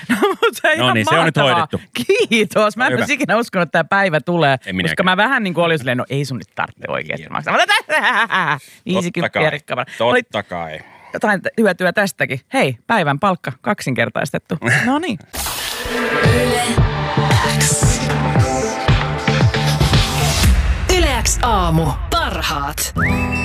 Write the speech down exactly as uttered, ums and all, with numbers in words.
No, mutta no niin, se on nyt hoidettu. Kiitos. Mä en Hyvä. olisi ikinä uskonut, että tämä päivä tulee. En minäkään. Koska mä vähän niin kuin olin silleen, no ei sun nyt tarvitse oikeasti maksaa. viisikymmentä rikkaa. Totta kai. Jotain hyötyä tästäkin. Hei, päivän palkka kaksinkertaistettu. No niin. Yle X aamu. Parhaat.